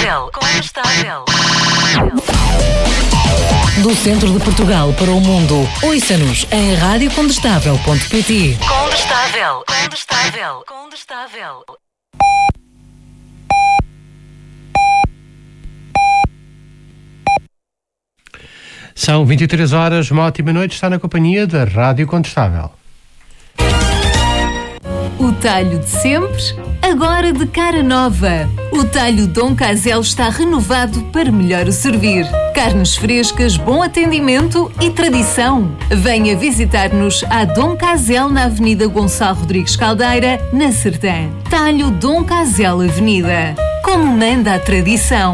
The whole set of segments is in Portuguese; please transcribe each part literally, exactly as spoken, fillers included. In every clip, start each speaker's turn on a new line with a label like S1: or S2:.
S1: Condestável. Condestável.
S2: Do centro de Portugal para o mundo, ouça-nos em rádio condestável ponto pt.
S1: Condestável. Condestável. Condestável.
S3: São vinte e três horas, uma ótima noite, está na companhia da Rádio Condestável.
S4: O talho de sempre, agora de cara nova. O talho Dom Casel está renovado para melhor o servir. Carnes frescas, bom atendimento e tradição. Venha visitar-nos à Dom Casel na Avenida Gonçalo Rodrigues Caldeira, na Sertã. Talho Dom Casel Avenida. Como manda a tradição.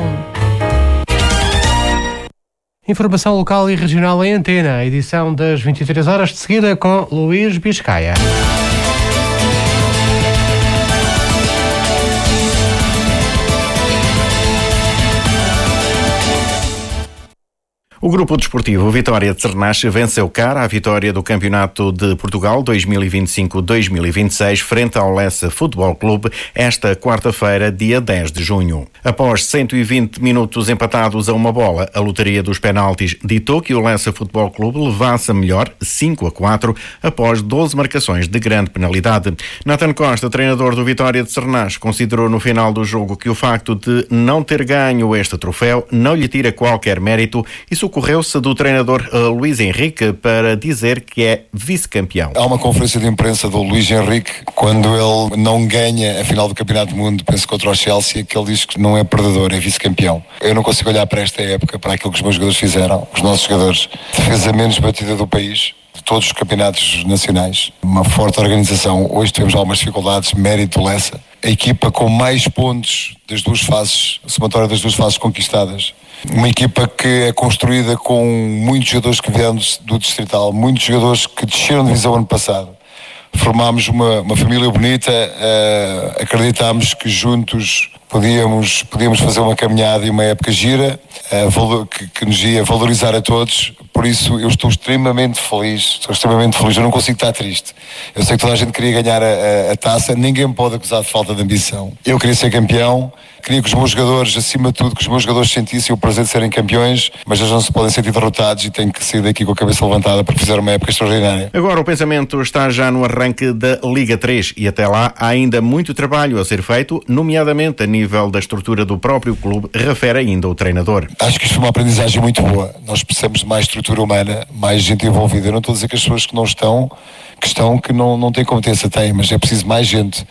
S3: Informação local e regional em antena, a edição das vinte e três horas, de seguida com Luís Biscaia.
S5: O Grupo Desportivo Vitória de Cernache venceu cara a vitória do Campeonato de Portugal dois mil e vinte e cinco dois mil e vinte e seis frente ao Lessa Futebol Clube esta quarta-feira, dia dez de junho. Após cento e vinte minutos empatados a uma bola, a lotaria dos penaltis ditou que o Lessa Futebol Clube levasse a melhor cinco a quatro após doze marcações de grande penalidade. Nathan Costa, treinador do Vitória de Cernache, considerou no final do jogo que o facto de não ter ganho este troféu não lhe tira qualquer mérito e socorreu-se do treinador uh, Luís Henrique para dizer que é vice-campeão.
S6: Há uma conferência de imprensa do Luís Henrique quando ele não ganha a final do Campeonato do Mundo, penso contra o Chelsea, que ele diz que não é perdedor, é vice-campeão. Eu não consigo olhar para esta época, para aquilo que os meus jogadores fizeram, os nossos jogadores. Defesa menos batida do país, de todos os campeonatos nacionais, uma forte organização. Hoje tivemos algumas dificuldades, mérito do Lessa. A equipa com mais pontos das duas fases, somatória das duas fases conquistadas. Uma equipa que é construída com muitos jogadores que vieram do Distrital, muitos jogadores que desceram de divisão ano passado. Formámos uma, uma família bonita, uh, acreditámos que juntos podíamos, podíamos fazer uma caminhada e uma época gira, uh, valor, que, que nos ia valorizar a todos. Por isso eu estou extremamente feliz, estou extremamente feliz, eu não consigo estar triste. Eu sei que toda a gente queria ganhar a, a, a taça, ninguém me pode acusar de falta de ambição. Eu queria ser campeão, queria que os meus jogadores, acima de tudo, que os meus jogadores sentissem o prazer de serem campeões, mas eles não se podem sentir derrotados e têm que sair daqui com a cabeça levantada porque fizeram uma época extraordinária.
S5: Agora o pensamento está já no arranque da Liga três e até lá há ainda muito trabalho a ser feito, nomeadamente a nível da estrutura do próprio clube, refere ainda o treinador.
S6: Acho que isto foi uma aprendizagem muito boa. Nós precisamos de mais estrutura humana, mais gente envolvida. Eu não estou a dizer que as pessoas que não estão, que estão, que não, não têm competência, têm, mas é preciso mais gente.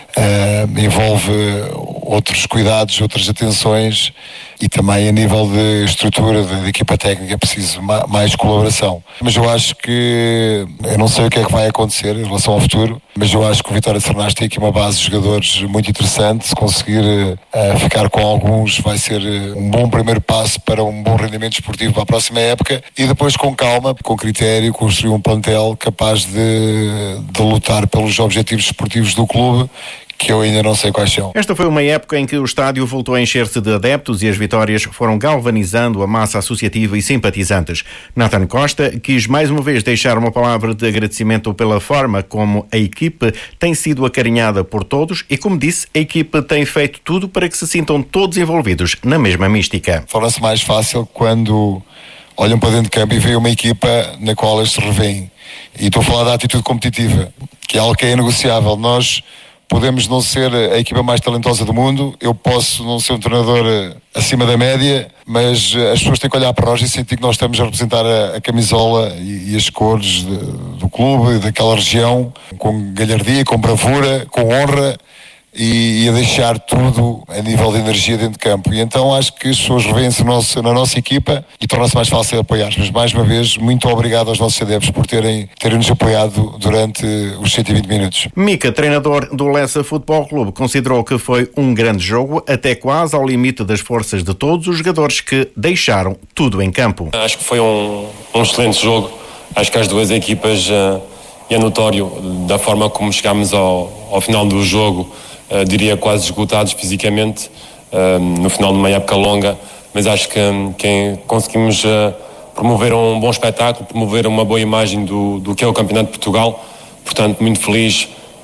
S6: Uh, envolve outros cuidados, outras atenções e também a nível de estrutura de, de equipa técnica é preciso ma, mais colaboração. Mas eu acho que, eu não sei o que é que vai acontecer em relação ao futuro, mas eu acho que o Vitória de Cernache tem aqui uma base de jogadores muito interessante. Se conseguir uh, ficar com alguns vai ser um bom primeiro passo para um bom rendimento esportivo para a próxima época e depois com calma, com critério, construir um plantel capaz de, de lutar pelos objetivos esportivos do clube, que eu ainda não sei quais são.
S5: Esta foi uma época em que o estádio voltou a encher-se de adeptos e as vitórias foram galvanizando a massa associativa e simpatizantes. Nathan Costa quis mais uma vez deixar uma palavra de agradecimento pela forma como a equipe tem sido acarinhada por todos e, como disse, a equipe tem feito tudo para que se sintam todos envolvidos na mesma mística.
S6: Torna-se mais fácil quando olham para dentro de campo e veem uma equipa na qual eles se revêem. E estou a falar da atitude competitiva, que é algo que é inegociável. Nós podemos não ser a equipa mais talentosa do mundo, eu posso não ser um treinador acima da média, mas as pessoas têm que olhar para nós e sentir que nós estamos a representar a, a camisola e, e as cores de, do clube, daquela região, com galhardia, com bravura, com honra e, e a deixar tudo a nível de energia dentro de campo. E então acho que as pessoas revêem-se na nossa equipa e torna-se mais fácil apoiar. Mas mais uma vez, muito obrigado aos nossos adeptos por terem, terem nos apoiado durante os cento e vinte minutos.
S5: Mica, treinador do Lessa Futebol Clube, considerou que foi um grande jogo, até quase ao limite das forças de todos os jogadores que deixaram tudo em campo.
S7: Acho que foi um, um excelente jogo. Acho que as duas equipas, uh, é notório da forma como chegámos ao, ao final do jogo, Uh, diria quase esgotados fisicamente uh, no final de uma época longa, mas acho que, que conseguimos uh, promover um bom espetáculo, promover uma boa imagem do, do que é o Campeonato de Portugal. Portanto, muito feliz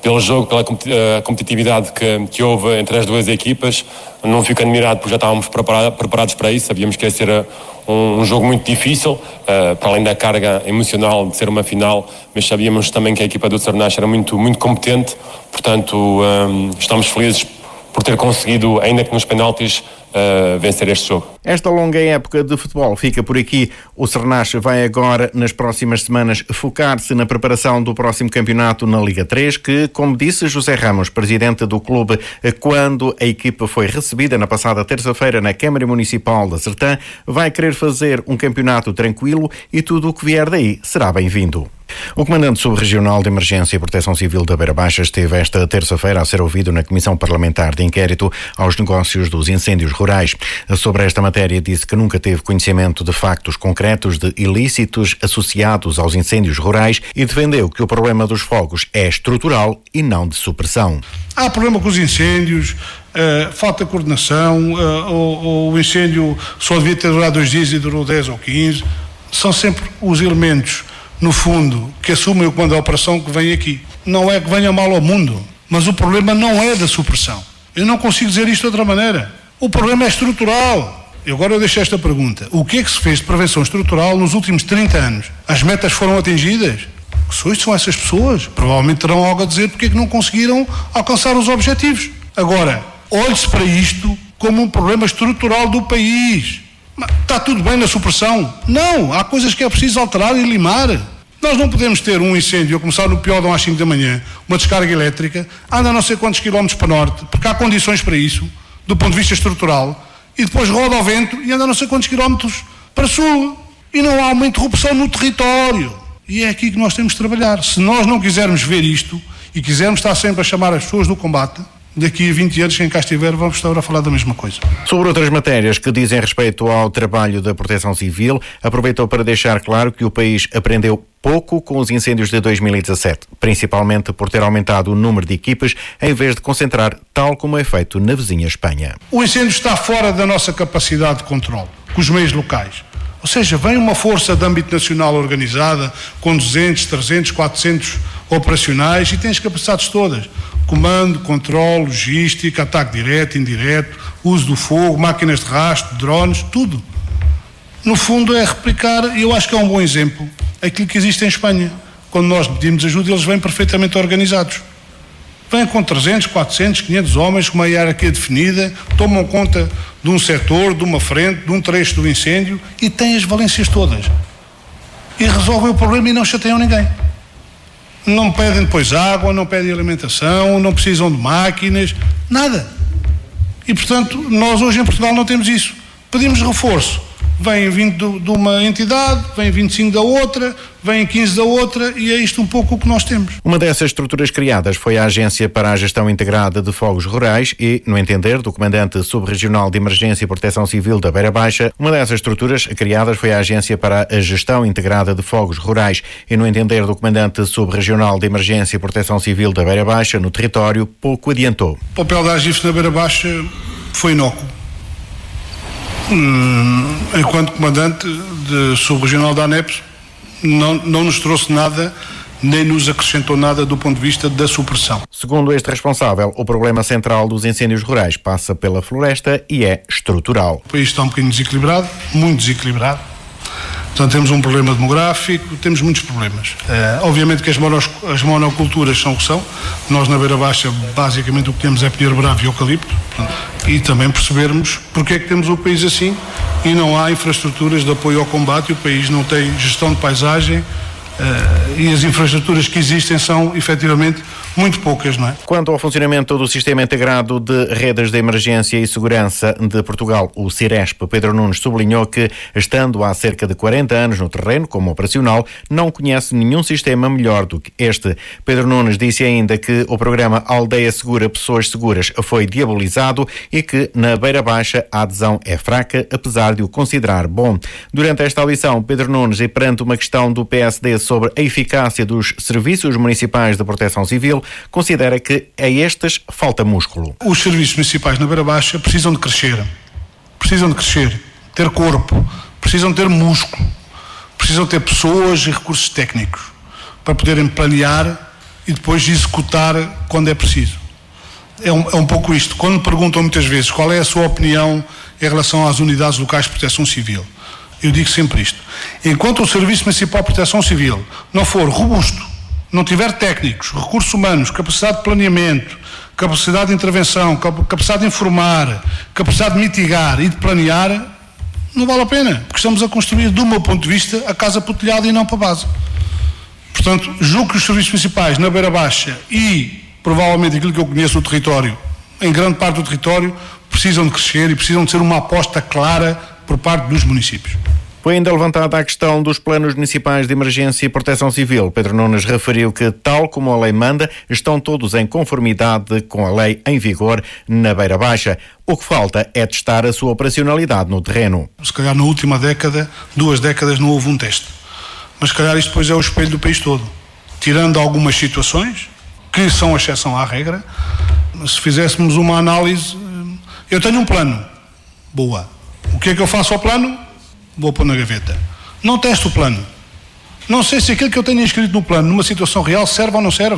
S7: pelo jogo, pela competitividade que, que houve entre as duas equipas. Não fico admirado porque já estávamos preparados para isso, sabíamos que ia ser um, um jogo muito difícil, uh, para além da carga emocional de ser uma final, mas sabíamos também que a equipa do Cernache era muito, muito competente, portanto um, estamos felizes por ter conseguido, ainda que nos penaltis, uh, vencer este jogo.
S5: Esta longa época de futebol fica por aqui. O Cernache vai agora, nas próximas semanas, focar-se na preparação do próximo campeonato na Liga três, que, como disse José Ramos, presidente do clube, quando a equipa foi recebida na passada terça-feira na Câmara Municipal da Sertã, vai querer fazer um campeonato tranquilo e tudo o que vier daí será bem-vindo. O comandante subregional de Emergência e Proteção Civil da Beira Baixa esteve esta terça-feira a ser ouvido na Comissão Parlamentar de Inquérito aos Negócios dos Incêndios Rurais. Sobre esta matéria, disse que nunca teve conhecimento de factos concretos de ilícitos associados aos incêndios rurais e defendeu que o problema dos fogos é estrutural e não de supressão.
S8: Há problema com os incêndios, uh, falta de coordenação, uh, o, o incêndio só devia ter durado dois dias e durou dez ou quinze. São sempre os elementos, no fundo, que assumem o comando da operação que vem aqui. Não é que venha mal ao mundo, mas o problema não é da supressão. Eu não consigo dizer isto de outra maneira. O problema é estrutural. E agora eu deixo esta pergunta. O que é que se fez de prevenção estrutural nos últimos trinta anos? As metas foram atingidas? Que são, são essas pessoas? Provavelmente terão algo a dizer porque é que não conseguiram alcançar os objetivos. Agora, olhe-se para isto como um problema estrutural do país. Mas está tudo bem na supressão? Não, há coisas que é preciso alterar e limar. Nós não podemos ter um incêndio a começar no Piódão às cinco da manhã, uma descarga elétrica, anda a não sei quantos quilómetros para norte, porque há condições para isso, do ponto de vista estrutural, e depois roda ao vento e anda a não sei quantos quilómetros para sul. E não há uma interrupção no território. E é aqui que nós temos de trabalhar. Se nós não quisermos ver isto e quisermos estar sempre a chamar as pessoas do combate, daqui a vinte anos, quem cá estiver, vamos estar a falar da mesma coisa.
S5: Sobre outras matérias que dizem respeito ao trabalho da Proteção Civil, aproveitou para deixar claro que o país aprendeu pouco com os incêndios de dois mil e dezassete, principalmente por ter aumentado o número de equipas em vez de concentrar, tal como é feito na vizinha Espanha.
S8: O incêndio está fora da nossa capacidade de controle, com os meios locais. Ou seja, vem uma força de âmbito nacional organizada, com duzentos, trezentos, quatrocentos operacionais e tem as capacidades todas. Comando, controle, logística, ataque direto, indireto, uso do fogo, máquinas de rastro, drones, tudo. No fundo é replicar, e eu acho que é um bom exemplo, aquilo que existe em Espanha. Quando nós pedimos ajuda, eles vêm perfeitamente organizados. Vêm com trezentos, quatrocentos, quinhentos homens, com uma hierarquia definida, tomam conta de um setor, de uma frente, de um trecho do incêndio e têm as valências todas. E resolvem o problema e não chateiam ninguém. Não pedem depois água, não pedem alimentação, não precisam de máquinas, nada. E, portanto, nós hoje em Portugal não temos isso. Pedimos reforço. Vem vinte de uma entidade, vem vinte e cinco da outra, vem quinze da outra e é isto um pouco o que nós temos.
S5: Uma dessas estruturas criadas foi a Agência para a Gestão Integrada de Fogos Rurais e, no entender do Comandante Subregional de Emergência e Proteção Civil da Beira Baixa, uma dessas estruturas criadas foi a Agência para a Gestão Integrada de Fogos Rurais e, no entender do Comandante Subregional de Emergência e Proteção Civil da Beira Baixa, no território, pouco adiantou.
S8: O papel da Agif na Beira Baixa foi inócuo. Hum, enquanto comandante de subregional da ANEPS, não, não nos trouxe nada, nem nos acrescentou nada do ponto de vista da supressão.
S5: Segundo este responsável, o problema central dos incêndios rurais passa pela floresta e é estrutural.
S8: O país está um bocadinho desequilibrado, muito desequilibrado. Portanto, temos um problema demográfico, temos muitos problemas. Uh, obviamente que as, monos, as monoculturas são o que são. Nós, na Beira Baixa, basicamente o que temos é pinheiro bravo e eucalipto. Portanto, e também percebermos porque é que temos o país assim e não há infraestruturas de apoio ao combate, e o país não tem gestão de paisagem, uh, e as infraestruturas que existem são, efetivamente, muito poucas, não é?
S5: Quanto ao funcionamento do Sistema Integrado de Redes de Emergência e Segurança de Portugal, o CIRESP, Pedro Nunes sublinhou que, estando há cerca de quarenta anos no terreno como operacional, não conhece nenhum sistema melhor do que este. Pedro Nunes disse ainda que o programa Aldeia Segura, Pessoas Seguras foi diabolizado e que, na Beira Baixa, a adesão é fraca, apesar de o considerar bom. Durante esta audição, Pedro Nunes, e perante uma questão do P S D sobre a eficácia dos serviços municipais de proteção civil, considera que a estes falta músculo.
S8: Os serviços municipais na Beira Baixa precisam de crescer, precisam de crescer, ter corpo, precisam ter músculo, precisam ter pessoas e recursos técnicos para poderem planear e depois executar quando é preciso. É um, é um pouco isto. Quando me perguntam muitas vezes qual é a sua opinião em relação às unidades locais de proteção civil, eu digo sempre isto. Enquanto o Serviço Municipal de Proteção Civil não for robusto, não tiver técnicos, recursos humanos, capacidade de planeamento, capacidade de intervenção, capacidade de informar, capacidade de mitigar e de planear, não vale a pena, porque estamos a construir, do meu ponto de vista, a casa para o telhado e não para a base. Portanto, julgo que os serviços municipais na Beira Baixa e, provavelmente, aquilo que eu conheço do território, em grande parte do território, precisam de crescer e precisam de ser uma aposta clara por parte dos municípios.
S5: Foi ainda levantada a questão dos planos municipais de emergência e proteção civil. Pedro Nunes referiu que, tal como a lei manda, estão todos em conformidade com a lei em vigor na Beira Baixa. O que falta é testar a sua operacionalidade no terreno.
S8: Se calhar na última década, duas décadas, não houve um teste. Mas se calhar isto depois é o espelho do país todo. Tirando algumas situações, que são a exceção à regra, se fizéssemos uma análise, eu tenho um plano. Boa. O que é que eu faço ao plano? Vou pôr na gaveta. Não testo o plano. Não sei se aquilo que eu tenho inscrito no plano, numa situação real, serve ou não serve.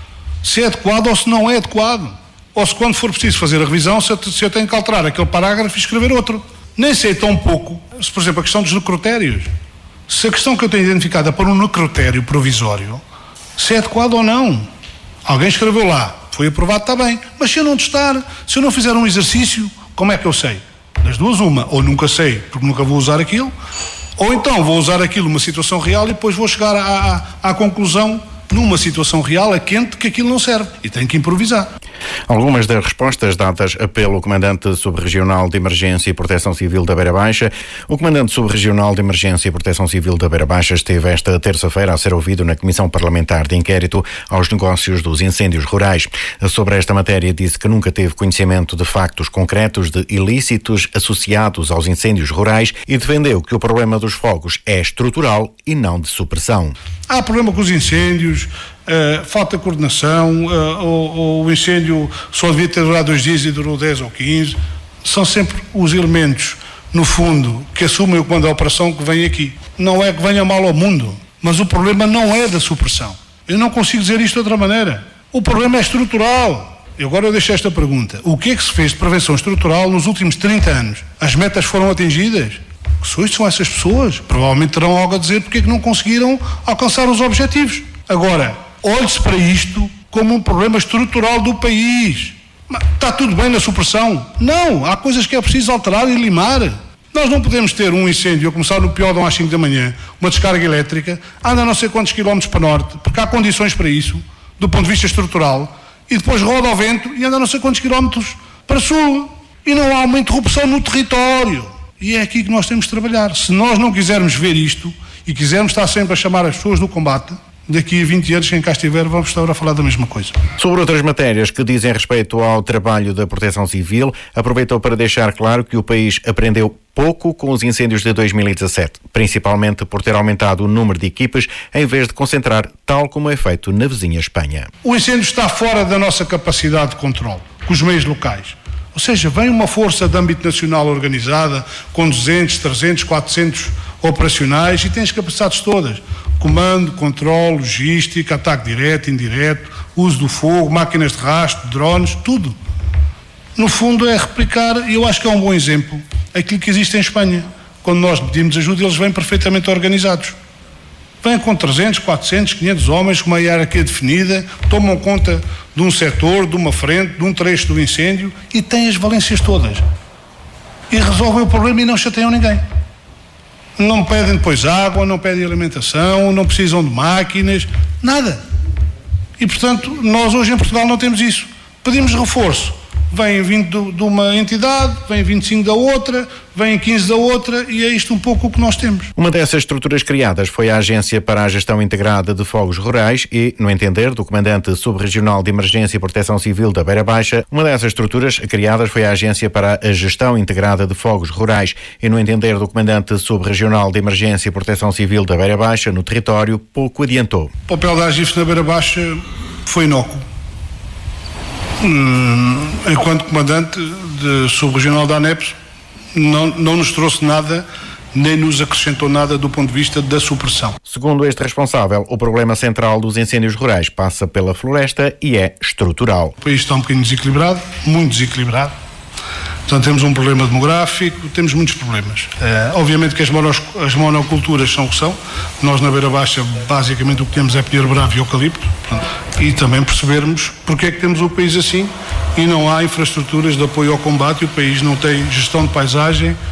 S8: Se é adequado ou se não é adequado. Ou se quando for preciso fazer a revisão, se eu, se eu tenho que alterar aquele parágrafo e escrever outro. Nem sei tão pouco, se por exemplo a questão dos necrotérios. Se a questão que eu tenho identificada para um necrotério provisório, se é adequado ou não. Alguém escreveu lá, foi aprovado, está bem. Mas se eu não testar, se eu não fizer um exercício, como é que eu sei? Das duas, uma, ou nunca sei, porque nunca vou usar aquilo, ou então vou usar aquilo numa situação real e depois vou chegar à, à, à conclusão, numa situação real, a quente, que aquilo não serve. E tenho que improvisar.
S5: Algumas das respostas dadas pelo Comandante Subregional de Emergência e Proteção Civil da Beira Baixa. O Comandante Subregional de Emergência e Proteção Civil da Beira Baixa esteve esta terça-feira a ser ouvido na Comissão Parlamentar de Inquérito aos Negócios dos Incêndios Rurais. Sobre esta matéria, disse que nunca teve conhecimento de factos concretos de ilícitos associados aos incêndios rurais e defendeu que o problema dos fogos é estrutural e não de supressão.
S8: Há problema com os incêndios, uh, falta de coordenação, uh, o, o incêndio só devia ter durado dois dias e durou dez ou quinze. São sempre os elementos, no fundo, que assumem o comando da operação que vêm aqui. Não é que venha mal ao mundo, mas o problema não é da supressão. Eu não consigo dizer isto de outra maneira. O problema é estrutural. E agora eu deixo esta pergunta. O que é que se fez de prevenção estrutural nos últimos trinta anos? As metas foram atingidas? Que são essas pessoas? Provavelmente terão algo a dizer porque é que não conseguiram alcançar os objetivos. Agora, olhe-se para isto como um problema estrutural do país. Mas está tudo bem na supressão? Não, há coisas que é preciso alterar e limar. Nós não podemos ter um incêndio a começar no Piódão às cinco da manhã, uma descarga elétrica, anda a não sei quantos quilómetros para norte, porque há condições para isso, do ponto de vista estrutural, e depois roda ao vento e anda a não sei quantos quilómetros para sul. E não há uma interrupção no território. E é aqui que nós temos de trabalhar. Se nós não quisermos ver isto e quisermos estar sempre a chamar as pessoas do combate, daqui a vinte anos, quem cá estiver, vamos estar a falar da mesma coisa.
S5: Sobre outras matérias que dizem respeito ao trabalho da Proteção Civil, aproveitou para deixar claro que o país aprendeu pouco com os incêndios de dois mil e dezassete, principalmente por ter aumentado o número de equipas em vez de concentrar, tal como é feito na vizinha Espanha.
S8: O incêndio está fora da nossa capacidade de controle, com os meios locais. Ou seja, vem uma força de âmbito nacional organizada, com duzentos, trezentos, quatrocentos operacionais e tem as capacidades todas. Comando, controle, logística, ataque direto, indireto, uso do fogo, máquinas de rastro, drones, tudo. No fundo é replicar, e eu acho que é um bom exemplo, aquilo que existe em Espanha. Quando nós pedimos ajuda, eles vêm perfeitamente organizados. Vêm com trezentos, quatrocentos, quinhentos homens, com uma hierarquia definida, tomam conta de um setor, de uma frente, de um trecho do incêndio e têm as valências todas. E resolvem o problema e não chateiam ninguém. Não pedem depois água, não pedem alimentação, não precisam de máquinas, nada. E, portanto, nós hoje em Portugal não temos isso. Pedimos reforço. Vêm vinte de uma entidade, vêm vinte e cinco da outra, vêm quinze da outra e é isto um pouco o que nós temos.
S5: Uma dessas estruturas criadas foi a Agência para a Gestão Integrada de Fogos Rurais e, no entender do Comandante Subregional de Emergência e Proteção Civil da Beira Baixa, uma dessas estruturas criadas foi a Agência para a Gestão Integrada de Fogos Rurais e, no entender do Comandante Subregional de Emergência e Proteção Civil da Beira Baixa, no território, pouco adiantou.
S8: O papel da Agif na Beira Baixa foi inócuo. Hum, enquanto comandante de subregional da ANEPS, não, não nos trouxe nada nem nos acrescentou nada do ponto de vista da supressão.
S5: Segundo este responsável, o problema central dos incêndios rurais passa pela floresta e é estrutural.
S8: O país está um bocadinho desequilibrado, muito desequilibrado. Portanto, temos um problema demográfico, temos muitos problemas. Uh, obviamente que as, monos, as monoculturas são o que são. Nós, na Beira Baixa, basicamente o que temos é pinheiro bravo e eucalipto. Portanto, e também percebermos porque é que temos o país assim e não há infraestruturas de apoio ao combate, o país não tem gestão de paisagem uh,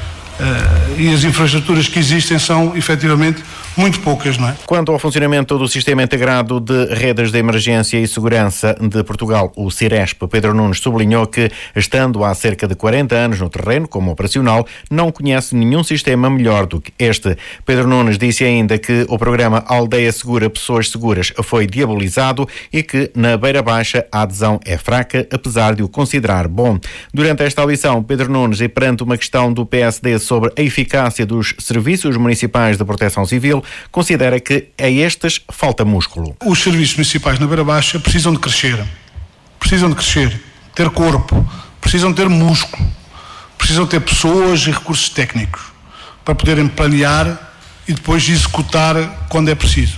S8: e as infraestruturas que existem são, efetivamente, muito poucas, não é?
S5: Quanto ao funcionamento do Sistema Integrado de Redes de Emergência e Segurança de Portugal, o CIRESP, Pedro Nunes sublinhou que, estando há cerca de quarenta anos no terreno como operacional, não conhece nenhum sistema melhor do que este. Pedro Nunes disse ainda que o programa Aldeia Segura Pessoas Seguras foi diabolizado e que, na Beira Baixa, a adesão é fraca, apesar de o considerar bom. Durante esta audição, Pedro Nunes, e perante uma questão do P S D sobre a eficácia dos serviços municipais de proteção civil, considera que a estes falta músculo.
S8: Os serviços municipais na Beira Baixa precisam de crescer, precisam de crescer, ter corpo, precisam ter músculo, precisam ter pessoas e recursos técnicos para poderem planear e depois executar quando é preciso.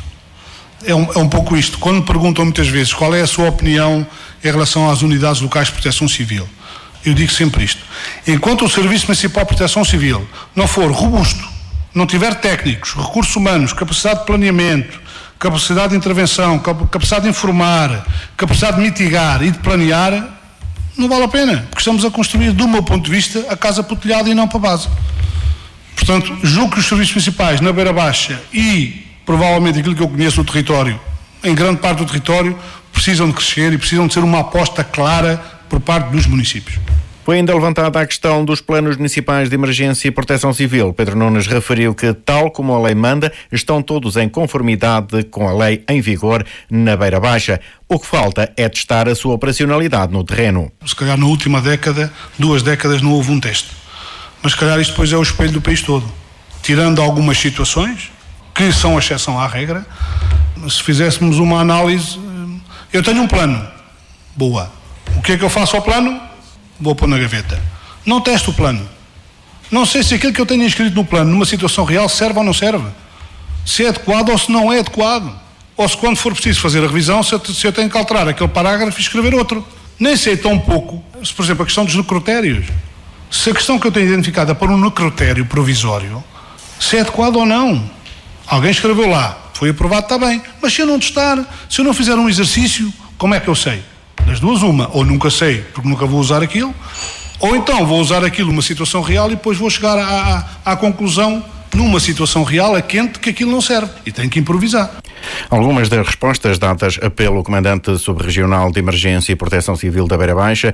S8: É um, é um pouco isto. Quando me perguntam muitas vezes qual é a sua opinião em relação às unidades locais de proteção civil, eu digo sempre isto. Enquanto o Serviço Municipal de Proteção Civil não for robusto, não tiver técnicos, recursos humanos, capacidade de planeamento, capacidade de intervenção, capacidade de informar, capacidade de mitigar e de planear, não vale a pena, porque estamos a construir, do meu ponto de vista, a casa por telhado e não para a base. Portanto, julgo que os serviços municipais na Beira Baixa e, provavelmente, aquilo que eu conheço do território, em grande parte do território, precisam de crescer e precisam de ser uma aposta clara por parte dos municípios.
S5: Foi ainda levantada a questão dos planos municipais de emergência e proteção civil. Pedro Nunes referiu que, tal como a lei manda, estão todos em conformidade com a lei em vigor na Beira Baixa. O que falta é testar a sua operacionalidade no terreno.
S8: Se calhar na última década, duas décadas, não houve um teste. Mas se calhar isto depois é o espelho do país todo. Tirando algumas situações, que são a exceção à regra, se fizéssemos uma análise, eu tenho um plano. Boa. O que é que eu faço ao plano? Vou pôr na gaveta. Não testo o plano. Não sei se aquilo que eu tenho inscrito no plano, numa situação real, serve ou não serve. Se é adequado ou se não é adequado. Ou se quando for preciso fazer a revisão, se eu, se eu tenho que alterar aquele parágrafo e escrever outro. Nem sei tão pouco, se, por exemplo, a questão dos necrotérios. Se a questão que eu tenho identificada é para um necrotério provisório, se é adequado ou não. Alguém escreveu lá, foi aprovado, está bem. Mas se eu não testar, se eu não fizer um exercício, como é que eu sei? Das duas, uma, ou nunca sei, porque nunca vou usar aquilo, ou então vou usar aquilo numa situação real e depois vou chegar à, à, à conclusão, numa situação real, a quente, que aquilo não serve. E tenho que improvisar.
S5: Algumas das respostas dadas pelo Comandante Subregional de Emergência e Proteção Civil da Beira Baixa.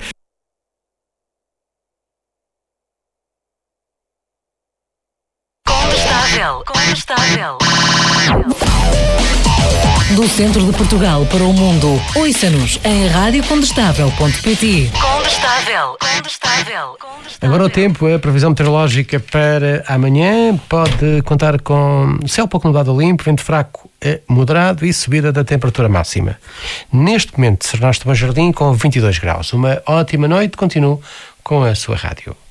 S1: Condestável, condestável.
S2: Do centro de Portugal para o mundo, ouça-nos em rádio condestável ponto pt.
S1: Condestável, condestável.
S3: Agora o tempo, a previsão meteorológica para amanhã pode contar com céu pouco nublado a limpo, vento fraco a moderado e subida da temperatura máxima. Neste momento, Sernaste Bom Jardim com vinte e dois graus. Uma ótima noite, continuo com a sua rádio.